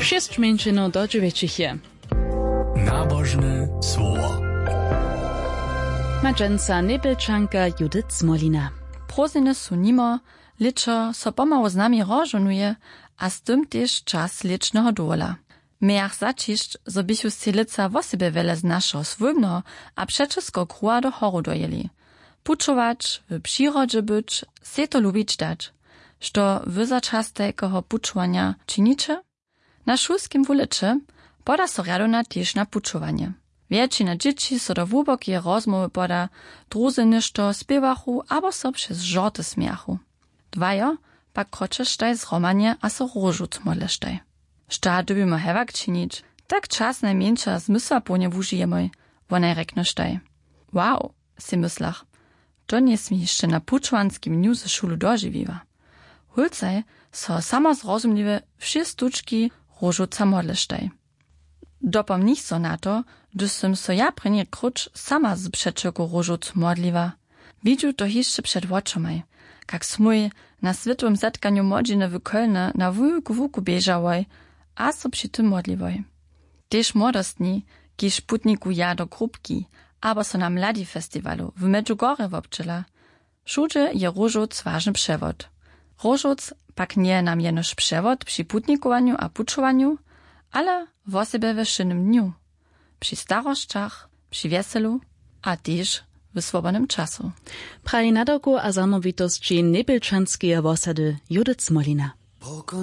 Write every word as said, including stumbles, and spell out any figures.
Šest mężczyzn do dziewięciu je. Nabożne słowo. Madżenca Nebelčanka Judith Smolina. Proziny su nimo, liczo so pomału z nami rożonuje, a z tym też czas licznego dola. Miach zaciszcz, zo bychu z celica wosebie wiele z naszego swojmno, a przeczesko kruła do horu dojeli. Puczować, w przyrodzie być, se to lubić dać. Što wy za czas takiego puczowania czynicie? Na szulskim wuliczy poda so radona też na puczowanie. Wiecina dzieci so do wubokie rozmowy poda, druzy ništo spiewachu, abo so przez żorty smiachu. Dwajo pak kroczesztaj zromanie, a so różut modlesztaj. Šta dubimy hewak czynić, tak czas najmniejsza zmysła płonie wużyjemy, wonaj reknesztaj. Wow, si myslach, to nie smi jeszcze na puczowanskim dniu ze szulu dożywiwa. Hulcaj so samo zrozumliwe wszy stuczki różuca modlesztaj. Dopomnich so na to, gdyż sem so ja prenie krucz sama z przeczego różuc modliwa. Widziu to jeszcze przed oczomaj, jak smój na światłym zetkaniu młodziny w Kölnie na wujku wuku bieżałoj, a so przy tym modliwoj. Też młodostni, kiż putniku ja do grupki, abo so na mladi festiwalu w Medjugorje wobczyla. Wszudzie je różuc ważny przewod. Różuc pak nie nam jenoż przewod przy putnikowaniu a puczowaniu, ale w osobie we szynnym dniu, przy starościach, przy weselu, a też w swobodnym czasu. Praji nadoku a zanowitości Nebelčanskiej osady Judith Smolina.